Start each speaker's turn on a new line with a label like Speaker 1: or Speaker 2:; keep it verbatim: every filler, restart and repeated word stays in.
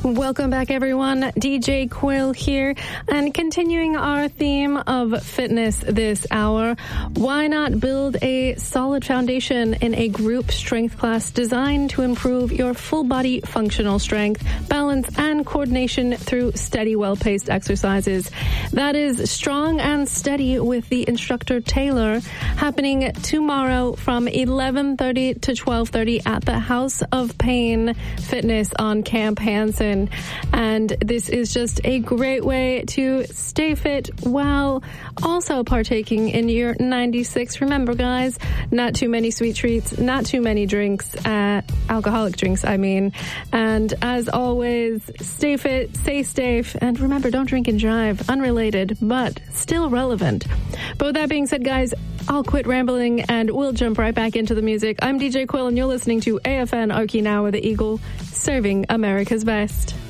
Speaker 1: Welcome back, everyone. D J Quill here, and continuing our theme of fitness this hour, why not build a solid foundation in a group strength class designed to improve your full body functional strength, balance, and coordination through steady, well-paced exercises. That is Strong and Steady with the instructor Taylor, happening tomorrow from eleven thirty to twelve thirty at the House of Pain Fitness on Camp Hansen. And this is just a great way to stay fit while also partaking in your ninety-six. Remember, guys, not too many sweet treats, not too many drinks, uh, alcoholic drinks, I mean. And as always, stay fit, stay safe, and remember, don't drink and drive. Unrelated, but still relevant. But with that being said, guys, I'll quit rambling and we'll jump right back into the music. I'm D J Quill and you're listening to A F N Okinawa the Eagle, serving America's best.